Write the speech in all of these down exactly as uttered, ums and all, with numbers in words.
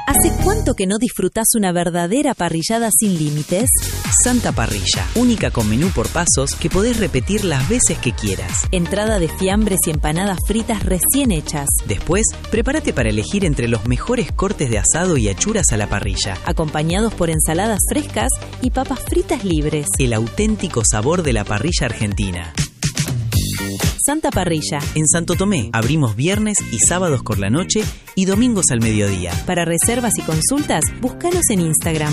¿Hace cuánto que no disfrutás una verdadera parrillada sin límites? Santa Parrilla, única con menú por pasos que podés repetir las veces que quieras. Entrada de fiambres y empanadas fritas recién hechas. Después, prepárate para elegir entre los mejores cortes de asado y achuras a la parrilla, acompañados por ensaladas frescas y papas fritas libres. El auténtico sabor de la parrilla argentina. Santa Parrilla. En Santo Tomé, abrimos viernes y sábados por la noche y domingos al mediodía. Para reservas y consultas, búscanos en Instagram.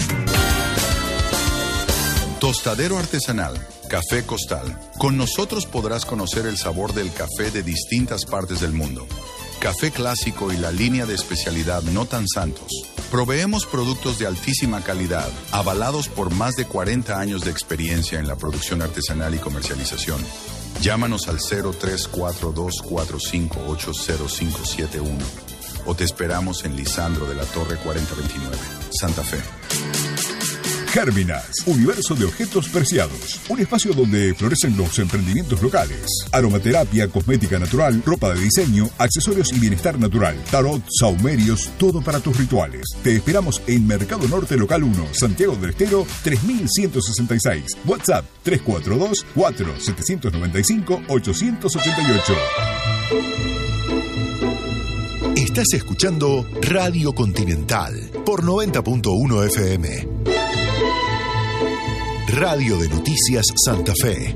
Tostadero artesanal, Café Costal. Con nosotros podrás conocer el sabor del café de distintas partes del mundo. Café clásico y la línea de especialidad No Tan Santos. Proveemos productos de altísima calidad, avalados por más de cuarenta años de experiencia en la producción artesanal y comercialización. Llámanos al cero tres cuatro dos cuatro cinco ocho cero cinco siete uno o te esperamos en Lisandro de la Torre cuarenta veintinueve, Santa Fe. Gérminas, universo de objetos preciados. Un espacio donde florecen los emprendimientos locales. Aromaterapia, cosmética natural, ropa de diseño, accesorios y bienestar natural. Tarot, saumerios, todo para tus rituales. Te esperamos en Mercado Norte Local uno, Santiago del Estero, tres mil ciento sesenta y seis. WhatsApp tres cuatro dos cuatro siete nueve cinco ocho ocho ocho. Estás escuchando Radio Continental por noventa punto uno F M. Radio de Noticias Santa Fe.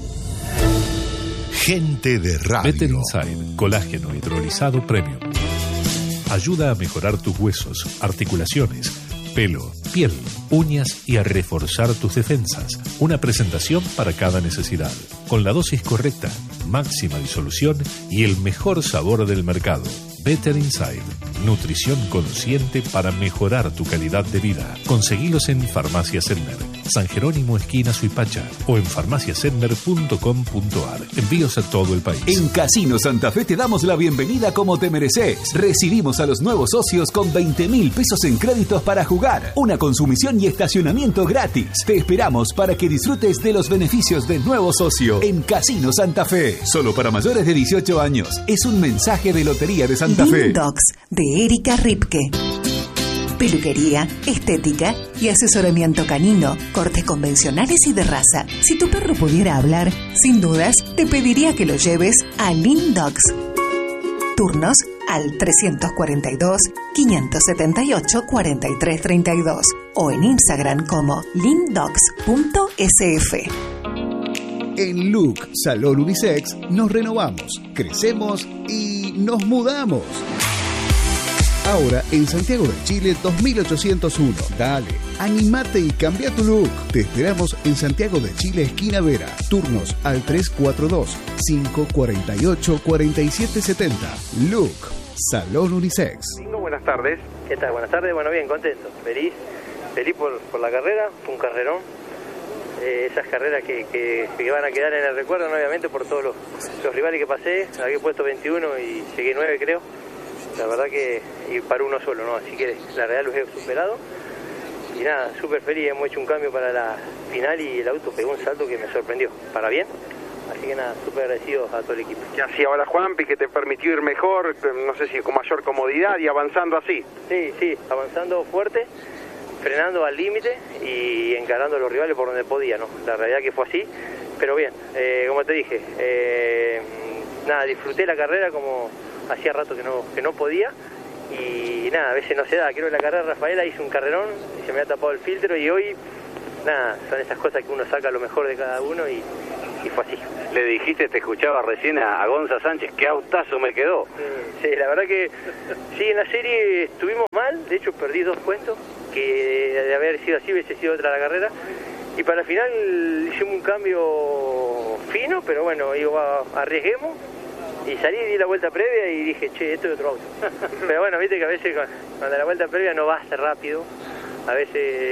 Gente de radio. Better Inside, colágeno hidrolizado premium. Ayuda a mejorar tus huesos, articulaciones, pelo, piel, uñas y a reforzar tus defensas. Una presentación para cada necesidad. Con la dosis correcta, máxima disolución y el mejor sabor del mercado. Better Inside. Nutrición consciente para mejorar tu calidad de vida. Conseguilos en Farmacia Senner, San Jerónimo esquina Suipacha o en farmacia senner punto com punto a r. Envíos a todo el país. En Casino Santa Fe te damos la bienvenida como te mereces. Recibimos a los nuevos socios con veinte mil pesos en créditos para jugar, una consumición y estacionamiento gratis. Te esperamos para que disfrutes de los beneficios del nuevo socio en Casino Santa Fe. Solo para mayores de dieciocho años. Es un mensaje de Lotería de Santa Fe. Lean Dogs de Erika Ripke. Peluquería, estética y asesoramiento canino, cortes convencionales y de raza. Si tu perro pudiera hablar, sin dudas, te pediría que lo lleves a Lean Dogs. Turnos al tres cuatro dos, cinco siete ocho, cuatro tres tres dos o en Instagram como lean dogs punto s f. En Look Salón Unisex nos renovamos, crecemos y nos mudamos. Ahora en Santiago de Chile dos mil ochocientos uno. Dale, animate y cambia tu look. Te esperamos en Santiago de Chile, esquina Vera. Turnos al tres cuatro dos, cinco cuatro ocho, cuatro siete siete cero. Look Salón Unisex. Buenas tardes. ¿Qué tal? Buenas tardes. Bueno, bien, contento. Feliz. Feliz por, por la carrera. Fue un carrerón. Eh, esas carreras que, que, que van a quedar en el recuerdo, ¿no? Obviamente por todos los, los rivales que pasé. Había puesto veintiuno y llegué nueve, creo. La verdad que, y para uno solo, ¿no? Así que la realidad los he superado. Y nada, súper feliz, hemos hecho un cambio para la final y el auto pegó un salto que me sorprendió, para bien. Así que nada, súper agradecidos a todo el equipo. ¿Qué hacía ahora Juanpi que te permitió ir mejor, no sé si con mayor comodidad y avanzando así? Sí, sí, avanzando fuerte, frenando al límite y encarando a los rivales por donde podía, ¿no? La realidad que fue así, pero bien, eh, como te dije, eh, nada, disfruté la carrera como hacía rato que no, que no podía y nada, a veces no se da. Creo que la carrera Rafaela hizo un carrerón y se me ha tapado el filtro y hoy, nada, son esas cosas que uno saca lo mejor de cada uno y, y fue así. Le dijiste, te escuchaba recién a, a Gonza Sánchez, qué autazo me quedó. Sí, sí, la verdad que sí, en la serie estuvimos mal, de hecho perdí dos puestos, que de haber sido así hubiese sido otra la carrera. Y para el final hicimos un cambio fino, pero bueno, digo, arriesguemos. Y salí, di la vuelta previa y dije, che, esto es otro auto. Pero bueno, viste que a veces cuando la vuelta previa no vas rápido, a veces